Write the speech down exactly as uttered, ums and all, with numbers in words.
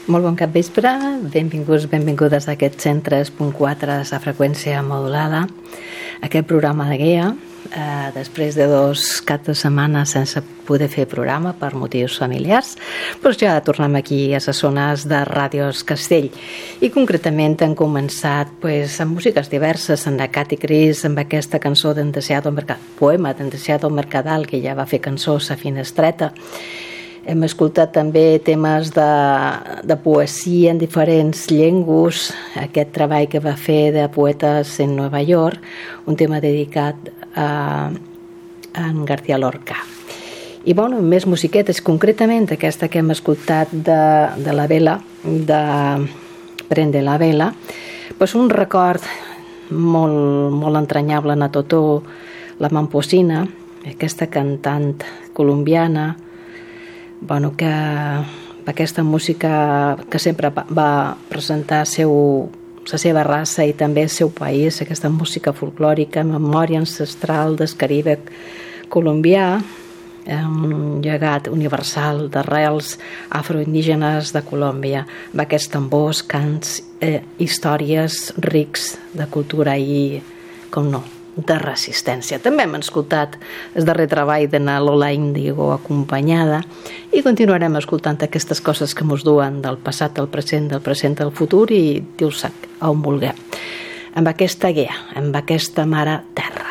Molt bon cap vespre, benvinguts, benvingudes a aquest cent tres punt quatre a freqüència modulada. Aquest programa de guia, eh, després de dos caps de setmana sense poder fer programa per motius familiars, doncs ja tornem aquí a les zones de Ràdios Castell. I concretament hem començat pues, amb músiques diverses, amb la Cati Cris, amb aquesta cançó d'en Deseado Mercadal, poema d'en Deseado Mercadal, que ja va fer cançó a Finestreta. Hem escoltat també temes de, de poesia en diferents llengües, aquest treball que va fer de poetes en Nova York, un tema dedicat a, a en García Lorca. I bueno, més musiquetes, concretament aquesta que hem escoltat de, de la vela, de Prende la vela, pues un record molt, molt entranyable a Totó, la Mamposina, aquesta cantant colombiana, bueno, que aquesta música que sempre va presentar seu, la seva raça i també el seu país, aquesta música folclòrica, memòria ancestral del Caribe colombià, un llegat universal d'arrels afroindígenes de Colòmbia, amb aquests tambors, cants, eh, històries rics de cultura i, com no, de resistència. També hem escoltat el darrer treball de Lola Índigo acompanyada i continuarem escoltant aquestes coses que ens duen del passat al present, del present al futur i Déu sap on vulguem. Amb aquesta guia, amb aquesta mare terra.